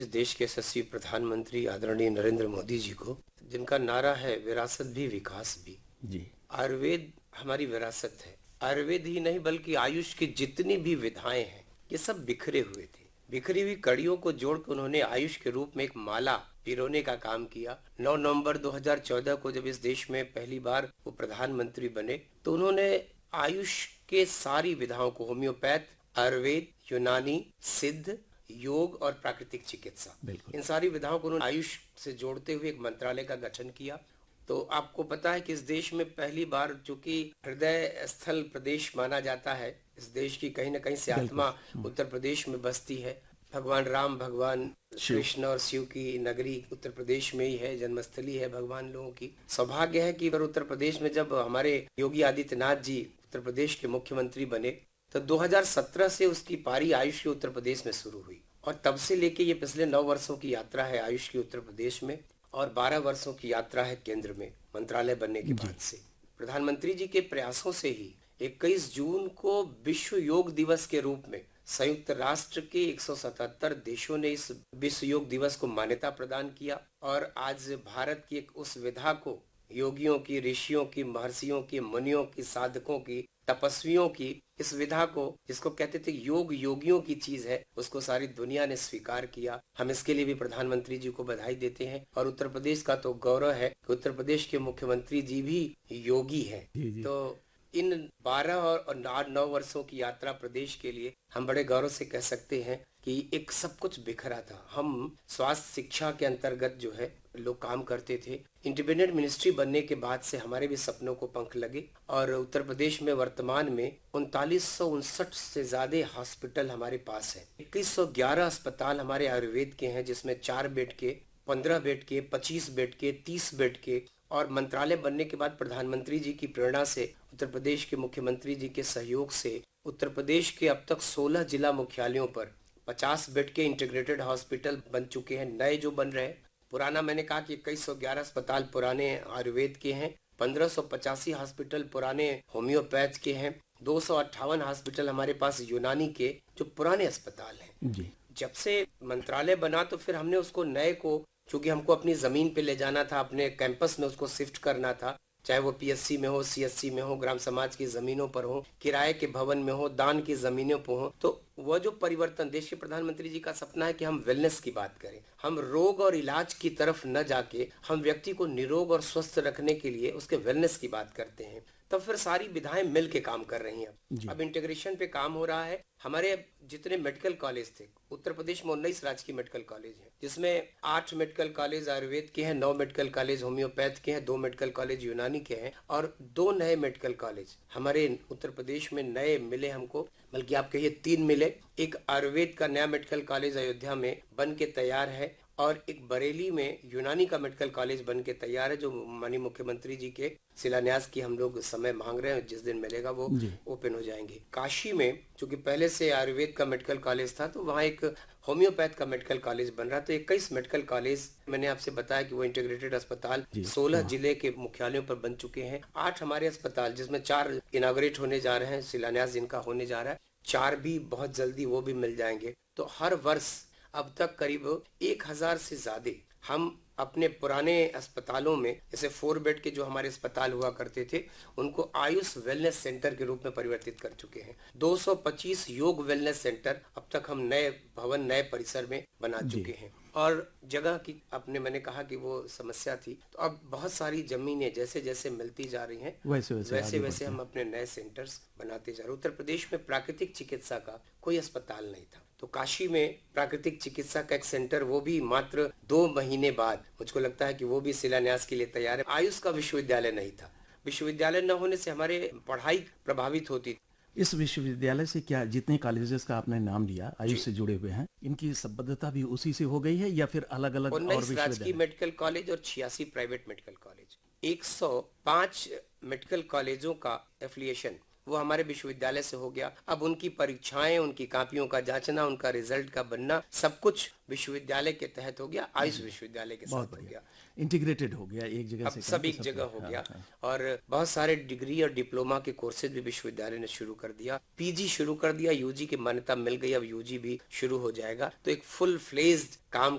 इस देश के यशस्वी प्रधानमंत्री आदरणीय नरेंद्र मोदी जी को, जिनका नारा है विरासत भी विकास भी। जी। आयुर्वेद हमारी विरासत है। आयुर्वेद ही नहीं बल्कि आयुष की जितनी भी विधाएं हैं ये सब बिखरे हुए थे। बिखरी हुई कड़ियों को जोड़कर उन्होंने आयुष के रूप में एक माला पिरोने का काम किया। 9 नवंबर 2014 को जब इस देश में पहली बार वो प्रधानमंत्री बने तो उन्होंने आयुष के सारी विधाओं को, होम्योपैथ, आयुर्वेद, यूनानी, सिद्ध, योग और प्राकृतिक चिकित्सा, बिल्कुल। इन सारी विधाओं को उन्होंने आयुष से जोड़ते हुए एक मंत्रालय का गठन किया। तो आपको पता है कि इस देश में पहली बार, चूंकि हृदय स्थल प्रदेश माना जाता है, इस देश की कहीं ना कहीं से बिल्कुल। आत्मा उत्तर प्रदेश में बसती है। भगवान राम, भगवान शिव। कृष्ण और शिव की नगरी उत्तर प्रदेश में ही है, जन्मस्थली है भगवान लोगों की। सौभाग्य है कि अगर उत्तर प्रदेश में जब हमारे योगी आदित्यनाथ जी उत्तर प्रदेश के मुख्यमंत्री बने तो 2017 से उसकी पारी आयुष के उत्तर प्रदेश में शुरू हुई और तब से लेके ये पिछले 9 वर्षों की यात्रा है आयुष की उत्तर प्रदेश में और 12 वर्षों की यात्रा है केंद्र में मंत्रालय बनने के बाद से। प्रधानमंत्री जी के प्रयासों से ही 21 जून को विश्व योग दिवस के रूप में संयुक्त राष्ट्र के 177 देशों ने इस विश्व योग दिवस को मान्यता प्रदान किया और आज भारत की एक उस विधा को, योगियों की, ऋषियों की, महर्षियों की, मुनियों की, साधकों की, तपस्वियों की इस विधा को, जिसको कहते थे योग योगियों की चीज है, उसको सारी दुनिया ने स्वीकार किया। हम इसके लिए भी प्रधानमंत्री जी को बधाई देते हैं और उत्तर प्रदेश का तो गौरव है कि उत्तर प्रदेश के मुख्यमंत्री जी भी योगी हैं। जी। तो इन 12 और 9 वर्षों की यात्रा प्रदेश के लिए हम बड़े गौरव से कह सकते हैं कि एक सब कुछ बिखरा था। हम स्वास्थ्य शिक्षा के अंतर्गत जो है लोग काम करते थे। इंडिपेंडेंट मिनिस्ट्री बनने के बाद से हमारे भी सपनों को पंख लगे और उत्तर प्रदेश में वर्तमान में 3959 से ज्यादा हॉस्पिटल हमारे पास है। 2111 अस्पताल हमारे आयुर्वेद के हैं, जिसमें 4 बेड के, 15 बेड के, 25 बेड के, 30 बेड के। और मंत्रालय बनने के बाद प्रधानमंत्री जी की प्रेरणा से, उत्तर प्रदेश के मुख्यमंत्री जी के सहयोग से उत्तर प्रदेश के अब तक 16 जिला मुख्यालयों पर 50 बेड के इंटीग्रेटेड हॉस्पिटल बन चुके हैं, नए जो बन रहे हैं। पुराना मैंने कहा कि 2111 अस्पताल पुराने आयुर्वेद के हैं, 1585 हॉस्पिटल पुराने होम्योपैथ के हैं, 258 हॉस्पिटल हमारे पास यूनानी के जो पुराने अस्पताल हैं। जी। जब से मंत्रालय बना तो फिर हमने उसको नए को, चूंकि हमको अपनी जमीन पे ले जाना था, अपने कैंपस में उसको शिफ्ट करना था, चाहे वो पीएससी में हो, सीएससी में हो, ग्राम समाज की जमीनों पर हो, किराए के भवन में हो, दान की जमीनों पर हो। तो वह जो परिवर्तन, देश के प्रधानमंत्री जी का सपना है कि हम वेलनेस की बात करें, हम रोग और इलाज की तरफ न जाके हम व्यक्ति को निरोग और स्वस्थ रखने के लिए उसके वेलनेस की बात करते हैं। तब फिर सारी विधाएं मिल के काम कर रही हैं। अब इंटीग्रेशन पे काम हो रहा है। हमारे जितने मेडिकल कॉलेज थे, उत्तर प्रदेश में 19 राजकीय मेडिकल कॉलेज हैं, जिसमें 8 मेडिकल कॉलेज आयुर्वेद के हैं, 9 मेडिकल कॉलेज होम्योपैथ के हैं, 2 मेडिकल कॉलेज यूनानी के हैं और 2 नए मेडिकल कॉलेज हमारे उत्तर प्रदेश में नए मिले हमको, बल्कि आप कहिए 3 मिले। एक आयुर्वेद का नया मेडिकल कॉलेज अयोध्या में बन के तैयार है और एक बरेली में यूनानी का मेडिकल कॉलेज बन के तैयार है, जो माननीय मुख्यमंत्री जी के शिलान्यास की हम लोग समय मांग रहे हैं। जिस दिन मिलेगा वो ओपन हो जाएंगे। काशी में चूंकि पहले से आयुर्वेद का मेडिकल कॉलेज था तो वहाँ एक होम्योपैथ का मेडिकल कॉलेज बन रहा है। तो 21 मेडिकल कॉलेज, मैंने आपसे बताया कि वो इंटीग्रेटेड अस्पताल 16 जिले के मुख्यालयों पर बन चुके हैं। 8 हमारे अस्पताल, जिसमें 4 इनाग्रेट होने जा रहे हैं, शिलान्यास जिनका होने जा रहा है, 4 भी बहुत जल्दी वो भी मिल जाएंगे। तो हर वर्ष अब तक करीब 1000 से ज्यादा हम अपने पुराने अस्पतालों में, जैसे 4 बेड के जो हमारे अस्पताल हुआ करते थे, उनको आयुष वेलनेस सेंटर के रूप में परिवर्तित कर चुके हैं। 225 योग वेलनेस सेंटर अब तक हम नए भवन, नए परिसर में बना चुके हैं। और जगह की आपने, मैंने कहा कि वो समस्या थी, तो अब बहुत सारी जमीनें जैसे जैसे मिलती जा रही हैं वैसे वैसे हम अपने नए सेंटर्स बनाते जा रहे हैं। उत्तर प्रदेश में प्राकृतिक चिकित्सा का कोई अस्पताल नहीं था, तो काशी में प्राकृतिक चिकित्सा का एक सेंटर, वो भी मात्र 2 महीने बाद, मुझको लगता है कि वो भी शिलान्यास के लिए तैयार है। आयुष का विश्वविद्यालय नहीं था, विश्वविद्यालय न होने से हमारे पढ़ाई प्रभावित होती। इस विश्वविद्यालय से क्या, जितने कॉलेजेस का आपने नाम लिया आयुष से जुड़े हुए हैं, इनकी संबद्धता भी उसी से हो गई है या फिर अलग अलग? 19 राजकीय मेडिकल कॉलेज और 86 प्राइवेट मेडिकल कॉलेज, 105 मेडिकल कॉलेजों का एफिलिएशन वो हमारे विश्वविद्यालय से हो गया। अब उनकी परीक्षाएं, उनकी कापियों का जांचना, उनका रिजल्ट का बनना, सब कुछ विश्वविद्यालय के तहत हो गया, आयुष जी, विश्वविद्यालय के बहुत साथ हो बढ़िया। गया। इंटीग्रेटेड हो गया, एक जगह अब से कहीं सब तो एक सब जगह जगह। हो हाँ, गया हाँ। और बहुत सारे डिग्री और डिप्लोमा के कोर्सेज भी विश्वविद्यालय ने शुरू कर दिया, पीजी शुरू कर दिया, यूजी की मान्यता मिल गई, अब यूजी भी शुरू हो जाएगा। तो एक फुल फ्लेज्ड काम